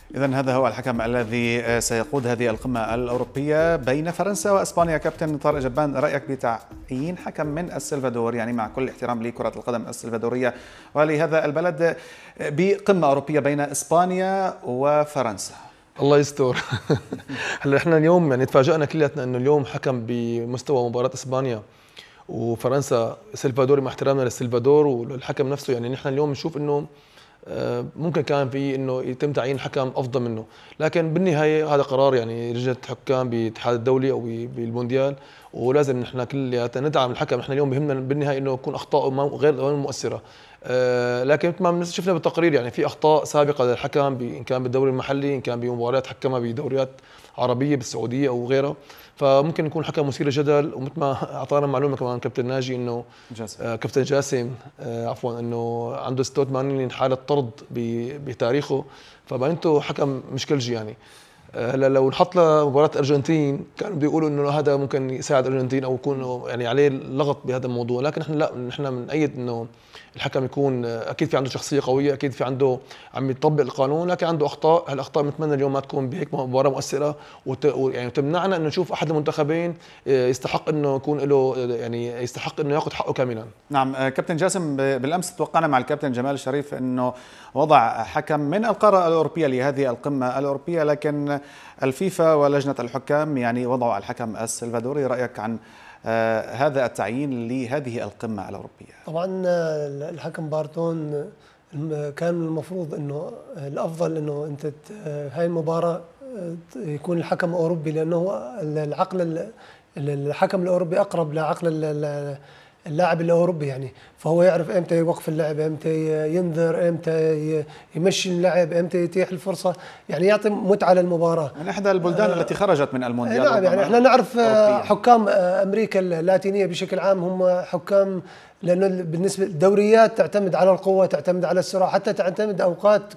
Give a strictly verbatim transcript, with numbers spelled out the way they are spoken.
إذا هذا هو الحكم الذي سيقود هذه القمة الأوروبية بين فرنسا وإسبانيا. كابتن طارق جبان، رأيك بتعيين حكم من السلفادور، يعني مع كل احترام لكرة القدم السلفادورية ولهذا البلد، بقمة أوروبية بين إسبانيا وفرنسا؟ الله يستر. هلا احنا اليوم يعني تفاجأنا كلياتنا انه اليوم حكم بمستوى مباراة اسبانيا وفرنسا سلفادوري، مع احترامنا للسلفادور والحكم نفسه. يعني نحن اليوم نشوف انه ممكن كان في انه يتم تعيين حكم افضل منه، لكن بالنهايه هذا قرار يعني لجنه حكام بالاتحاد الدولي او بالمونديال، ولازم نحن كلياتنا ندعم الحكم. نحن اليوم بهمنا بالنهايه انه يكون اخطاء غير مؤثره، لكن مثل ما شفنا بالتقرير يعني في اخطاء سابقه للحكم ان كان بالدوري المحلي، ان كان بمباريات حكمها بدوريات عربيه بالسعوديه او غيرها، فممكن يكون حكم مثير للجدل. ومثل ما اعطانا معلومه كمان كابتن ناجي انه جاسم. آه كابتن جاسم آه عفوا انه عنده ستة وثمانين حاله طرد بتاريخه، فبينته حكم مش كلجي يعني. هلا آه لو نحط له مباراه الارجنتين كانوا بيقولوا انه هذا ممكن يساعد الارجنتين او يكون يعني عليه لغط بهذا الموضوع، لكن احنا لا، نحن بنأيد انه الحكم يكون اكيد في عنده شخصيه قويه، اكيد في عنده عم يطبق القانون، لكن عنده اخطاء. هالاخطاء بنتمنى اليوم ما تكون بهيك مباراه مؤثره وت... يعني تمنعنا انه نشوف احد المنتخبين يستحق انه يكون له يعني يستحق انه ياخذ حقه كاملا. نعم كابتن جاسم، بالامس توقعنا مع الكابتن جمال الشريف انه وضع حكم من القاره الاوروبيه لهذه القمه الاوروبيه، لكن الفيفا ولجنه الحكام يعني وضعوا الحكم السلفادوري. رايك عن آه هذا التعيين لهذه القمة الأوروبية؟ طبعا الحكم بارتون كان المفروض انه الافضل انه انت هاي المباراة يكون الحكم أوروبي، لانه العقل الحكم الأوروبي اقرب لعقل اللاعب الأوروبي يعني، فهو يعرف امتى يوقف اللعب، امتى ينذر، امتى يمشي اللعب، امتى يتيح الفرصه، يعني يعطي متعه للمباراه. من احدى البلدان آه التي خرجت من المونديال. نعم يعني احنا نعرف أوروبية. حكام امريكا اللاتينيه بشكل عام هم حكام، لانه بالنسبه للدوريات تعتمد على القوه، تعتمد على السرعه، حتى تعتمد اوقات